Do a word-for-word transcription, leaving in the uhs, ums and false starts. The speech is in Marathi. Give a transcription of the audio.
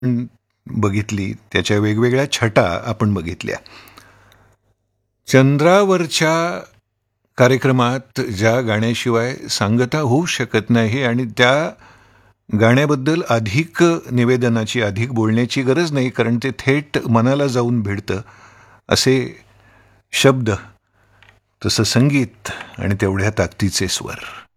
आपण बघितली, त्याच्या वेगवेगळ्या छटा आपण बघितल्या. चंद्रावरच्या कार्यक्रमात ज्या गाण्याशिवाय सांगता होऊ शकत नाही आणि त्या गाण्याबद्दल अधिक निवेदनाची, अधिक बोलण्याची गरज नाही, कारण ते थेट मनाला जाऊन भिडतं. असे शब्द, तसं संगीत आणि तेवढ्या ताकदीचे स्वर.